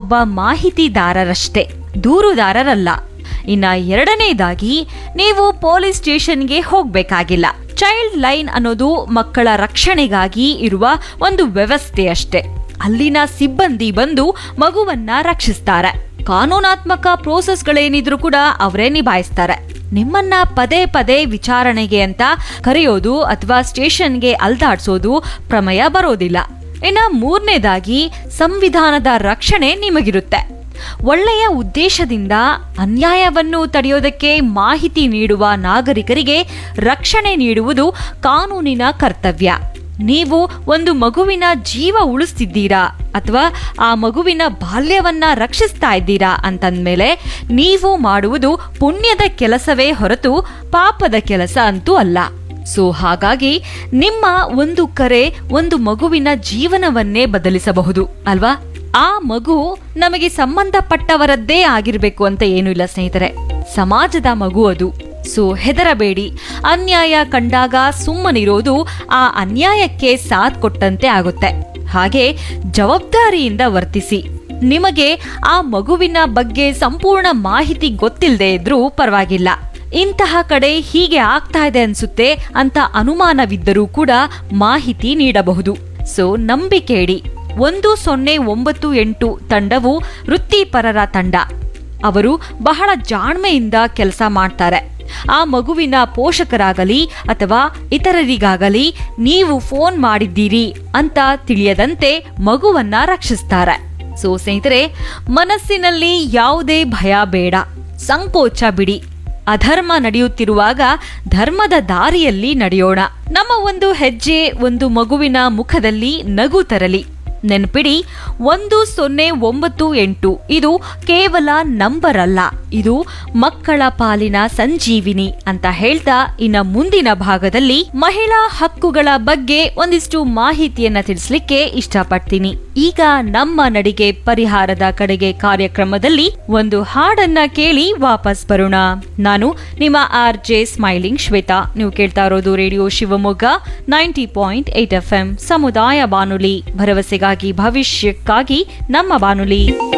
ಒಬ್ಬ ಮಾಹಿತಿದಾರರಷ್ಟೇ, ದೂರುದಾರರಲ್ಲ. ಇನ್ನ ಎರಡನೇದಾಗಿ, ನೀವು ಪೊಲೀಸ್ ಸ್ಟೇಷನ್ಗೆ ಹೋಗ್ಬೇಕಾಗಿಲ್ಲ. ಚೈಲ್ಡ್ ಲೈನ್ ಅನ್ನೋದು ಮಕ್ಕಳ ರಕ್ಷಣೆಗಾಗಿ ಇರುವ ಒಂದು ವ್ಯವಸ್ಥೆ ಅಷ್ಟೇ. ಅಲ್ಲಿನ ಸಿಬ್ಬಂದಿ ಬಂದು ಮಗುವನ್ನ ರಕ್ಷಿಸ್ತಾರೆ. ಕಾನೂನಾತ್ಮಕ ಪ್ರೋಸೆಸ್ಗಳೇನಿದ್ರು ಕೂಡ ಅವರೇ ನಿಭಾಯಿಸ್ತಾರೆ. ನಿಮ್ಮನ್ನ ಪದೇ ಪದೇ ವಿಚಾರಣೆಗೆ ಅಂತ ಕರೆಯೋದು ಅಥವಾ ಸ್ಟೇಷನ್ಗೆ ಅಲ್ದಾಡ್ಸೋದು ಪ್ರಮೇಯ ಬರೋದಿಲ್ಲ. ಇನ್ನು ಮೂರನೇದಾಗಿ, ಸಂವಿಧಾನದ ರಕ್ಷಣೆ ನಿಮಗಿರುತ್ತೆ. ಒಳ್ಳೆಯ ಉದ್ದೇಶದಿಂದ ಅನ್ಯಾಯವನ್ನು ತಡೆಯೋದಕ್ಕೆ ಮಾಹಿತಿ ನೀಡುವ ನಾಗರಿಕರಿಗೆ ರಕ್ಷಣೆ ನೀಡುವುದು ಕಾನೂನಿನ ಕರ್ತವ್ಯ. ನೀವು ಒಂದು ಮಗುವಿನ ಜೀವ ಉಳಿಸ್ತಿದ್ದೀರಾ ಅಥವಾ ಆ ಮಗುವಿನ ಬಾಲ್ಯವನ್ನ ರಕ್ಷಿಸ್ತಾ ಇದ್ದೀರಾ ಅಂತಂದ್ಮೇಲೆ ನೀವು ಮಾಡುವುದು ಪುಣ್ಯದ ಕೆಲಸವೇ ಹೊರತು ಪಾಪದ ಕೆಲಸ ಅಂತೂ ಅಲ್ಲ. ಹಾಗಾಗಿ ನಿಮ್ಮ ಒಂದು ಕರೆ ಒಂದು ಮಗುವಿನ ಜೀವನವನ್ನೇ ಬದಲಿಸಬಹುದು ಅಲ್ವಾ? ಆ ಮಗು ನಮಗೆ ಸಂಬಂಧಪಟ್ಟವರದ್ದೇ ಆಗಿರ್ಬೇಕು ಅಂತ ಏನೂ ಇಲ್ಲ ಸ್ನೇಹಿತರೆ, ಸಮಾಜದ ಮಗು ಅದು. ಹೆದರಬೇಡಿ. ಅನ್ಯಾಯ ಕಂಡಾಗ ಸುಮ್ಮನಿರೋದು ಆ ಅನ್ಯಾಯಕ್ಕೆ ಸಾಥ್ ಕೊಟ್ಟಂತೆ ಆಗುತ್ತೆ. ಹಾಗೆ ಜವಾಬ್ದಾರಿಯಿಂದ ವರ್ತಿಸಿ. ನಿಮಗೆ ಆ ಮಗುವಿನ ಬಗ್ಗೆ ಸಂಪೂರ್ಣ ಮಾಹಿತಿ ಗೊತ್ತಿಲ್ಲದೆ ಇದ್ರೂ ಪರವಾಗಿಲ್ಲ. ಇಂತಹ ಕಡೆ ಹೀಗೆ ಆಗ್ತಾ ಇದೆ ಅನ್ಸುತ್ತೆ ಅಂತ ಅನುಮಾನವಿದ್ದರೂ ಕೂಡ ಮಾಹಿತಿ ನೀಡಬಹುದು. ನಂಬಿಕೆ ಇಡಿ. 1098 ತಂಡವು ವೃತ್ತಿಪರರ ತಂಡ. ಅವರು ಬಹಳ ಜಾಣ್ಮೆಯಿಂದ ಕೆಲಸ ಮಾಡ್ತಾರೆ. ಆ ಮಗುವಿನ ಪೋಷಕರಾಗಲಿ ಅಥವಾ ಇತರರಿಗಾಗಲಿ ನೀವು ಫೋನ್ ಮಾಡಿದ್ದೀರಿ ಅಂತ ತಿಳಿಯದಂತೆ ಮಗುವನ್ನ ರಕ್ಷಿಸ್ತಾರೆ. ಸ್ನೇಹಿತರೆ, ಮನಸ್ಸಿನಲ್ಲಿ ಯಾವುದೇ ಭಯ ಬೇಡ, ಸಂಕೋಚ ಬಿಡಿ. ಅಧರ್ಮ ನಡೆಯುತ್ತಿರುವಾಗ ಧರ್ಮದ ದಾರಿಯಲ್ಲಿ ನಡೆಯೋಣ. ನಮ್ಮ ಒಂದು ಹೆಜ್ಜೆ ಒಂದು ಮಗುವಿನ ಮುಖದಲ್ಲಿ ನಗು ತರಲಿ. ನೆನಪಿಡಿ, 1098 ಇದು ಕೇವಲ ನಂಬರ್ ಅಲ್ಲ, ಇದು ಮಕ್ಕಳ ಪಾಲಿನ ಸಂಜೀವಿನಿ ಅಂತ ಹೇಳ್ತಾ ಇನ್ನ ಮುಂದಿನ ಭಾಗದಲ್ಲಿ ಮಹಿಳಾ ಹಕ್ಕುಗಳ ಬಗ್ಗೆ ಒಂದಿಷ್ಟು ಮಾಹಿತಿಯನ್ನ ತಿಳಿಸ್ಲಿಕ್ಕೆ ಇಷ್ಟಪಡ್ತೀನಿ. ಈಗ ನಮ್ಮ ನಡಿಗೆ ಪರಿಹಾರದ ಕಡೆಗೆ ಕಾರ್ಯಕ್ರಮದಲ್ಲಿ ಒಂದು ಹಾಡನ್ನ ಕೇಳಿ ವಾಪಸ್ ಬರೋಣ. ನಾನು ನಿಮ್ಮ RJ ಸ್ಮೈಲಿಂಗ್ ಶ್ವೇತಾ. ನೀವು ಕೇಳ್ತಾ ಇರೋದು ರೇಡಿಯೋ ಶಿವಮೊಗ್ಗ 90.8 FM ಸಮುದಾಯ ಬಾನುಲಿ, ಭರವಸೆಗಾಗಿ ಭವಿಷ್ಯಕ್ಕಾಗಿ ನಮ್ಮ ಬಾನುಲಿ.